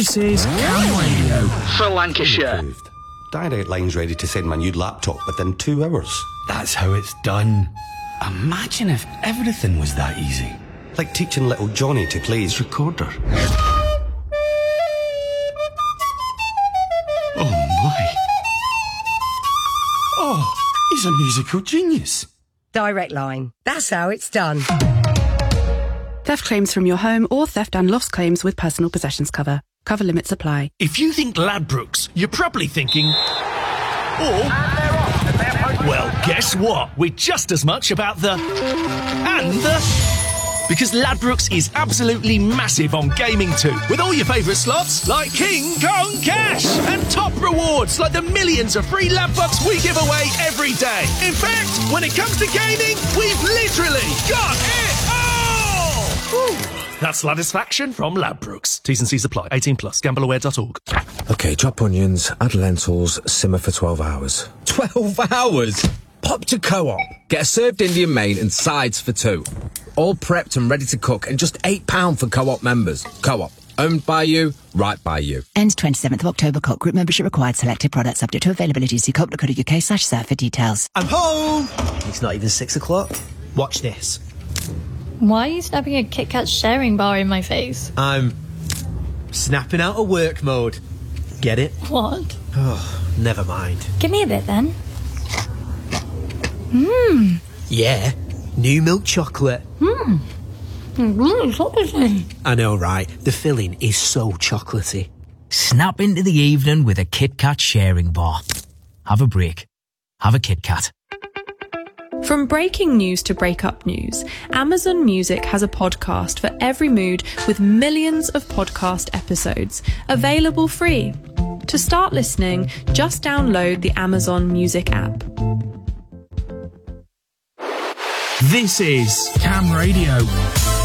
This is Cam Radio for Lancashire. Approved. Direct Line's ready to send my new laptop within 2 hours. That's how it's done. Imagine if everything was that easy. Like teaching little Johnny to play his recorder. Oh my. Oh, he's a musical genius. Direct Line. That's how it's done. Theft claims from your home or theft and loss claims with personal possessions cover. Cover limits apply. If you think Ladbrokes, you're probably thinking... Well, guess what? We're just as much about the... and the... Because Ladbrokes is absolutely massive on gaming too, with all your favourite slots like King Kong Cash and top rewards like the millions of free Ladbrokes we give away every day. In fact, when it comes to gaming, we've literally got it all! Whew. That's Ladisfaction from Ladbrokes. T's and C's apply. 18 plus. Gambleaware.org. OK, chop onions, add lentils, simmer for 12 hours. 12 hours? Pop to Co-op. Get a served Indian main and sides for 2. All prepped and ready to cook, and just £8 for Co-op members. Co-op. Owned by you, right by you. Ends 27th of October. Co-op group membership required. Selected products subject to availability. See co-op.co.uk/serve for details. I'm home! It's not even 6 o'clock. Watch this. Why are you snapping a Kit Kat sharing bar in my face? I'm snapping out of work mode. Get it? What? Oh, never mind. Give me a bit then. Yeah, new milk chocolate. Really chocolatey. I know, right? The filling is so chocolatey. Snap into the evening with a Kit Kat sharing bar. Have a break. Have a Kit Kat. From breaking news to breakup news, Amazon Music has a podcast for every mood with millions of podcast episodes, available free. To start listening, just download the Amazon Music app. This is Cam Radio.